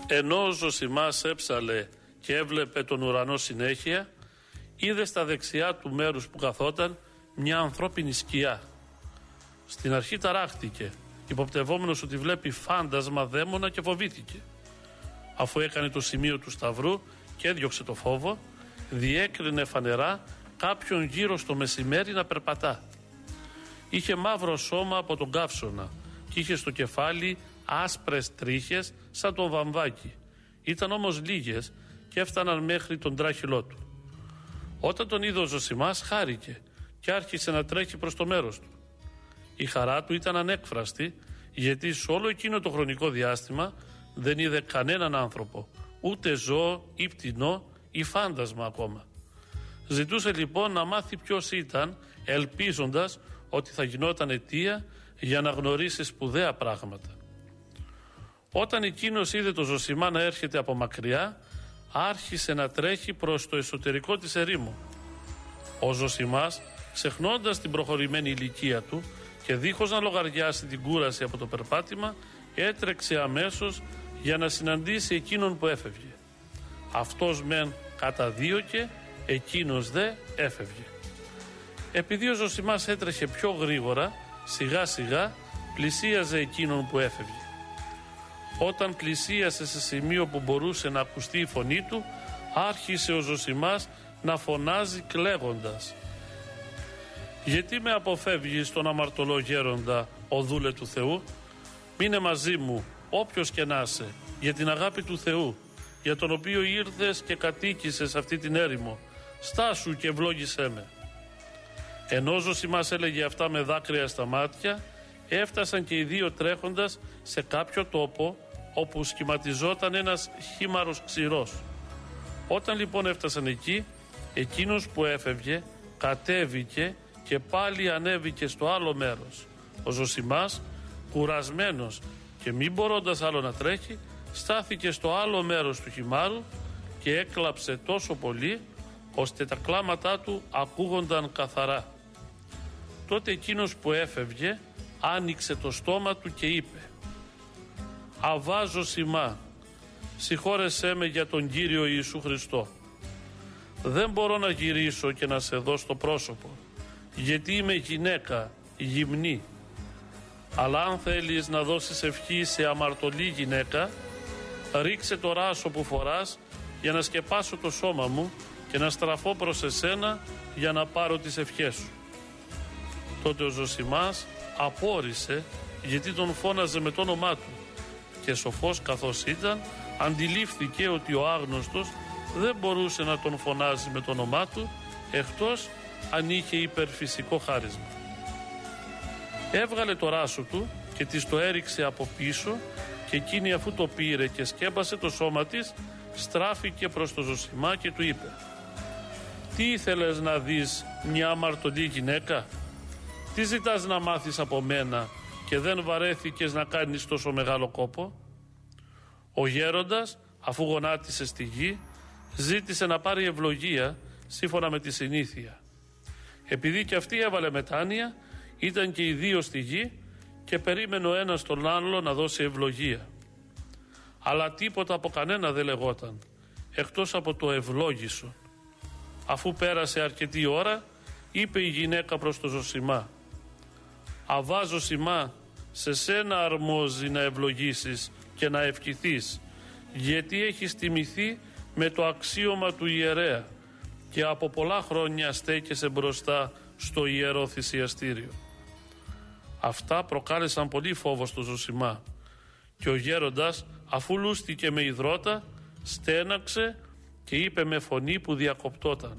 Ενώ ο Ζωσιμάς έψαλε και έβλεπε τον ουρανό συνέχεια, είδε στα δεξιά του μέρους που καθόταν μια ανθρώπινη σκιά. Στην αρχή ταράχτηκε, υποπτευόμενος ότι βλέπει φάντασμα δαίμονα, και φοβήθηκε. Αφού έκανε το σημείο του σταυρού και έδιωξε το φόβο, διέκρινε φανερά κάποιον γύρω στο μεσημέρι να περπατά. Είχε μαύρο σώμα από τον καύσωνα και είχε στο κεφάλι άσπρες τρίχες σαν τον βαμβάκι. Ήταν όμως λίγες και έφταναν μέχρι τον τράχυλό του. Όταν τον είδε ο Ζωσιμάς, χάρηκε και άρχισε να τρέχει προς το μέρος του. Η χαρά του ήταν ανέκφραστη, γιατί σε όλο εκείνο το χρονικό διάστημα δεν είδε κανέναν άνθρωπο, ούτε ζώο ή πτηνό ή φάντασμα ακόμα. Ζητούσε λοιπόν να μάθει ποιος ήταν, ελπίζοντας ότι θα γινόταν αιτία για να γνωρίσει σπουδαία πράγματα. Όταν εκείνος είδε το Ζωσιμά να έρχεται από μακριά, άρχισε να τρέχει προς το εσωτερικό της ερήμου. Ο Ζωσιμάς, ξεχνώντας την προχωρημένη ηλικία του και δίχως να λογαριάσει την κούραση από το περπάτημα, έτρεξε αμέσως για να συναντήσει εκείνον που έφευγε. Αυτός μεν καταδίωκε, εκείνος δε έφευγε. Επειδή ο Ζωσιμάς έτρεχε πιο γρήγορα, σιγά σιγά πλησίαζε εκείνον που έφευγε. Όταν πλησίασε σε σημείο που μπορούσε να ακουστεί η φωνή του, άρχισε ο Ζωσιμάς να φωνάζει κλαίγοντας: «Γιατί με αποφεύγεις τον αμαρτωλό γέροντα, ο δούλε του Θεού? Μείνε μαζί μου όποιος και να είσαι, για την αγάπη του Θεού, για τον οποίο ήρθες και κατοίκησες αυτή την έρημο. Στάσου και ευλόγησέ με». Ενώ ο Ζωσιμάς έλεγε αυτά με δάκρυα στα μάτια, έφτασαν και οι δύο τρέχοντας σε κάποιο τόπο όπου σχηματιζόταν ένας χήμαρος ξηρός. Όταν λοιπόν έφτασαν εκεί, εκείνος που έφευγε κατέβηκε και πάλι ανέβηκε στο άλλο μέρος. Ο Ζωσιμάς, κουρασμένος και μην μπορώντας άλλο να τρέχει, στάθηκε στο άλλο μέρος του χυμάρου και έκλαψε τόσο πολύ ώστε τα κλάματά του ακούγονταν καθαρά. Τότε εκείνος που έφευγε άνοιξε το στόμα του και είπε: «Αβά Ζωσιμά, συγχώρεσέ με για τον Κύριο Ιησού Χριστό. Δεν μπορώ να γυρίσω και να σε δω στο πρόσωπο, γιατί είμαι γυναίκα, γυμνή. Αλλά αν θέλεις να δώσεις ευχή σε αμαρτωλή γυναίκα, ρίξε το ράσο που φοράς για να σκεπάσω το σώμα μου και να στραφώ προς εσένα για να πάρω τις ευχές σου». Τότε ο Ζωσιμάς απόρρισε, γιατί τον φώναζε με το όνομά του, και σοφός καθώς ήταν, αντιλήφθηκε ότι ο άγνωστος δεν μπορούσε να τον φωνάζει με το όνομά του, εκτός αν είχε υπερφυσικό χάρισμα. Έβγαλε το ράσο του και της το έριξε από πίσω, και εκείνη αφού το πήρε και σκέπασε το σώμα της, στράφηκε προς το Ζωσιμά και του είπε: «Τι ήθελες να δεις μια αμαρτωλή γυναίκα? Τι ζητάς να μάθεις από μένα και δεν βαρέθηκες να κάνεις τόσο μεγάλο κόπο?» Ο γέροντας, αφού γονάτισε στη γη, ζήτησε να πάρει ευλογία σύμφωνα με τη συνήθεια. Επειδή και αυτή έβαλε μετάνοια, ήταν και οι δύο στη γη και περίμενε ο ένας τον άλλο να δώσει ευλογία. Αλλά τίποτα από κανένα δεν λεγόταν, εκτός από το ευλόγησον. Αφού πέρασε αρκετή ώρα, είπε η γυναίκα προς το Ζωσιμά: «Αβά Ζωσιμά, σε σένα αρμόζει να ευλογήσεις και να ευχηθείς, γιατί έχεις τιμηθεί με το αξίωμα του ιερέα και από πολλά χρόνια στέκεσαι μπροστά στο ιερό θυσιαστήριο». Αυτά προκάλεσαν πολύ φόβο στο Ζωσιμά, και ο γέροντας, αφού λούστηκε με υδρότα, στέναξε και είπε με φωνή που διακοπτόταν: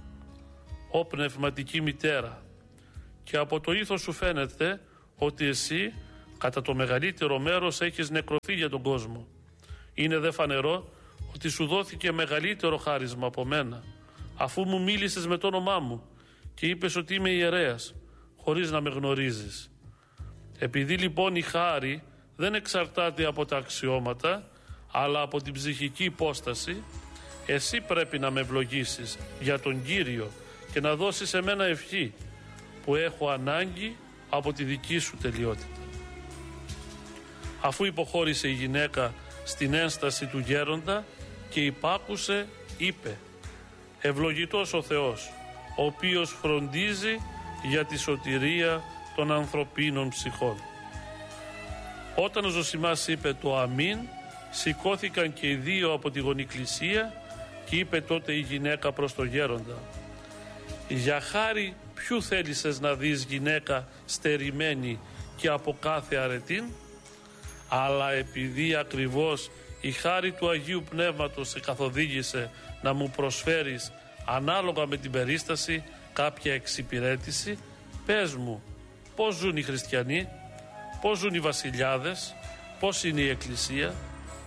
«Ω πνευματική μητέρα, και από το ήθος σου φαίνεται ότι εσύ κατά το μεγαλύτερο μέρος έχεις νεκρωθεί για τον κόσμο. Είναι δε φανερό ότι σου δόθηκε μεγαλύτερο χάρισμα από μένα, αφού μου μίλησες με το όνομά μου και είπες ότι είμαι ιερέας, χωρίς να με γνωρίζεις. Επειδή λοιπόν η χάρη δεν εξαρτάται από τα αξιώματα, αλλά από την ψυχική υπόσταση, εσύ πρέπει να με ευλογήσεις για τον Κύριο και να δώσεις εμένα ευχή, που έχω ανάγκη από τη δική σου τελειότητα». Αφού υποχώρησε η γυναίκα στην ένσταση του γέροντα και υπάκουσε, είπε: «Ευλογητός ο Θεός, ο οποίος φροντίζει για τη σωτηρία των ανθρωπίνων ψυχών». Όταν ο Ζωσιμάς είπε το αμήν, σηκώθηκαν και οι δύο από τη γονικλησία και είπε τότε η γυναίκα προς το γέροντα: «Για χάρη ποιου θέλησες να δεις γυναίκα στερημένη και από κάθε αρετήν? Αλλά επειδή ακριβώς η χάρη του Αγίου Πνεύματος σε καθοδήγησε να μου προσφέρεις ανάλογα με την περίσταση κάποια εξυπηρέτηση, πες μου, πώς ζουν οι χριστιανοί, πώς ζουν οι βασιλιάδες, πώς είναι η Εκκλησία?»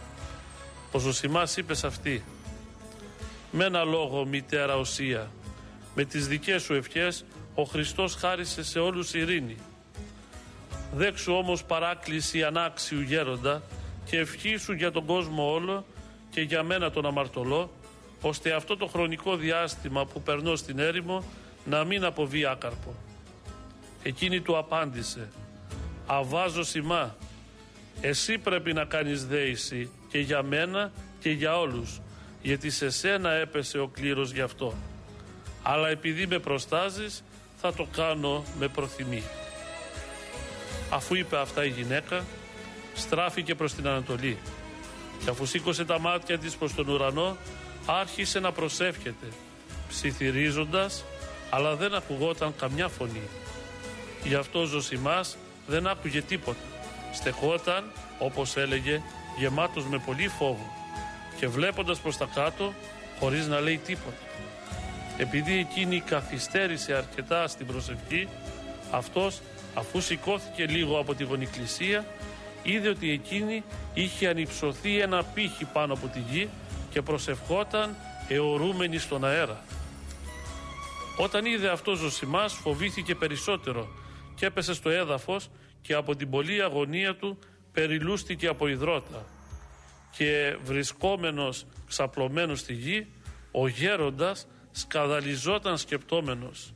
Ο Ζωσιμάς είπε σε αυτή: «Με ένα λόγο, μητέρα Οσία, με τις δικές σου ευχές ο Χριστός χάρισε σε όλους ειρήνη. Δέξου όμως παράκληση ανάξιου γέροντα και ευχήσου για τον κόσμο όλο και για μένα τον αμαρτωλό, ώστε αυτό το χρονικό διάστημα που περνώ στην έρημο να μην αποβεί άκαρπο». Εκείνη του απάντησε: «Αβά Ζωσιμά, εσύ πρέπει να κάνεις δέηση και για μένα και για όλους, γιατί σε σένα έπεσε ο κλήρος γι' αυτό. Αλλά επειδή με προστάζεις, θα το κάνω με προθυμία». Αφού είπε αυτά η γυναίκα, στράφηκε προς την Ανατολή και αφού σήκωσε τα μάτια της προς τον ουρανό, άρχισε να προσεύχεται, ψιθυρίζοντας, αλλά δεν ακουγόταν καμιά φωνή. Γι' αυτό ο Ζωσιμάς δεν άκουγε τίποτα. Στεκόταν, όπως έλεγε, γεμάτος με πολύ φόβο και βλέποντας προς τα κάτω χωρίς να λέει τίποτα. Επειδή εκείνη καθυστέρησε αρκετά στην προσευχή, αυτός, αφού σηκώθηκε λίγο από τη γονικλησία, είδε ότι εκείνη είχε ανυψωθεί ένα πύχη πάνω από τη γη και προσευχόταν αιωρούμενη στον αέρα. Όταν είδε αυτό Ζωσιμάς, φοβήθηκε περισσότερο και έπεσε στο έδαφος και από την πολλή αγωνία του περιλούστηκε από υδρότα. Και βρισκόμενος ξαπλωμένος στη γη, ο γέροντας σκαδαλιζόταν σκεπτόμενος: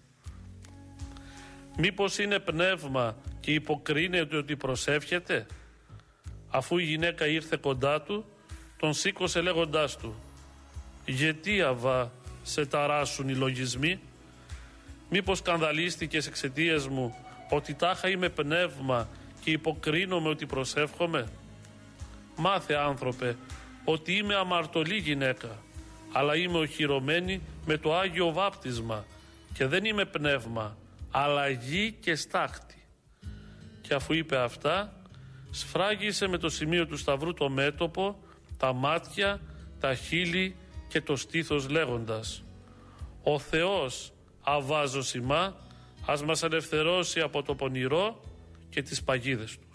«Μήπως είναι πνεύμα και υποκρίνεται ότι προσεύχεται?» Αφού η γυναίκα ήρθε κοντά του, τον σήκωσε λέγοντάς του: «Γιατί, Αβά, σε ταράσουν οι λογισμοί? Μήπως σκανδαλίστηκες εξαιτίας μου ότι τάχα είμαι πνεύμα και υποκρίνομαι ότι προσεύχομαι? Μάθε, άνθρωπε, ότι είμαι αμαρτωλή γυναίκα, αλλά είμαι οχυρωμένη με το Άγιο Βάπτισμα και δεν είμαι πνεύμα, αλλά γη και στάχτη». Και αφού είπε αυτά, σφράγισε με το σημείο του σταυρού το μέτωπο, τα μάτια, τα χείλη και το στήθος λέγοντας: «Ο Θεός, Αβά Ζωσιμά, ας μας ελευθερώσει από το πονηρό και τις παγίδες του».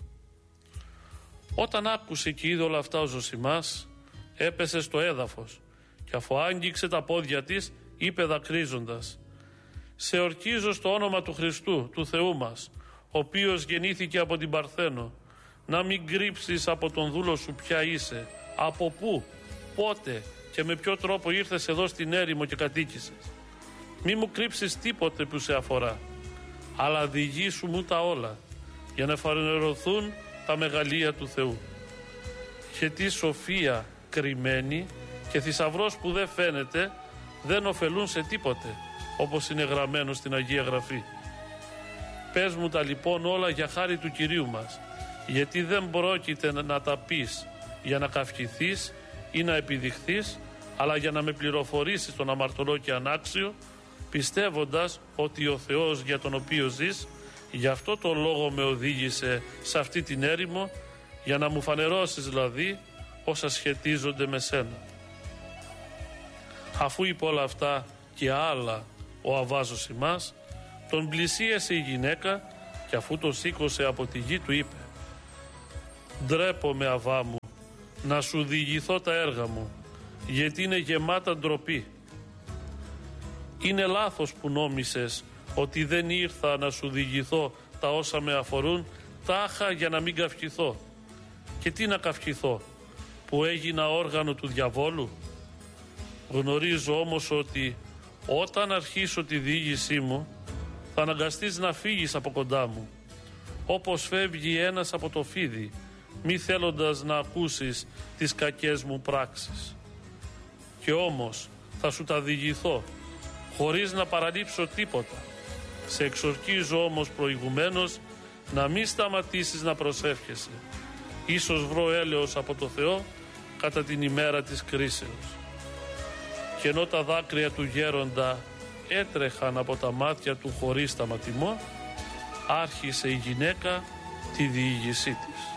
Όταν άκουσε και είδε όλα αυτά ο Ζωσιμάς, έπεσε στο έδαφος και αφού άγγιξε τα πόδια της, είπε δακρύζοντας: «Σε ορκίζω στο όνομα του Χριστού, του Θεού μας, ο οποίος γεννήθηκε από την Παρθένο, να μην κρύψεις από τον δούλο σου ποια είσαι, από πού, πότε και με ποιο τρόπο ήρθες εδώ στην έρημο και κατοίκησες. Μη μου κρύψεις τίποτε που σε αφορά, αλλά διηγήσου μου τα όλα, για να φανερωθούν τα μεγαλεία του Θεού. Και τι σοφία κρυμμένη και θησαυρός που δεν φαίνεται δεν ωφελούν σε τίποτε, όπως είναι γραμμένο στην Αγία Γραφή. Πες μου τα λοιπόν όλα για χάρη του Κυρίου μας, γιατί δεν πρόκειται να τα πεις για να καυχηθείς ή να επιδειχθείς, αλλά για να με πληροφορήσεις τον αμαρτωλό και ανάξιο, πιστεύοντας ότι ο Θεός για τον οποίο ζεις, γι' αυτό το λόγο με οδήγησε σε αυτή την έρημο, για να μου φανερώσεις δηλαδή όσα σχετίζονται με σένα». Αφού είπε όλα αυτά και άλλα ο Αβά Ζωσιμάς, τον πλησίασε η γυναίκα και αφού το σήκωσε από τη γη του είπε: «Ντρέπομαι, Αβά μου, να σου διηγηθώ τα έργα μου, γιατί είναι γεμάτα ντροπή. Είναι λάθος που νόμισες ότι δεν ήρθα να σου διηγηθώ τα όσα με αφορούν τάχα για να μην καυχηθώ. Και τι να καυχηθώ, που έγινα όργανο του διαβόλου? Γνωρίζω όμως ότι όταν αρχίσω τη διήγησή μου θα αναγκαστείς να φύγεις από κοντά μου, όπως φεύγει ένας από το φίδι μη θέλοντας να ακούσεις τις κακές μου πράξεις. Και όμως θα σου τα διηγηθώ, χωρίς να παραλείψω τίποτα. Σε εξορκίζω όμως προηγουμένως να μην σταματήσεις να προσεύχεσαι. Ίσως βρω έλεος από το Θεό κατά την ημέρα της κρίσεως. Και ενώ τα δάκρυα του γέροντα έτρεχαν από τα μάτια του χωρίς σταματημό, άρχισε η γυναίκα τη διήγησή της.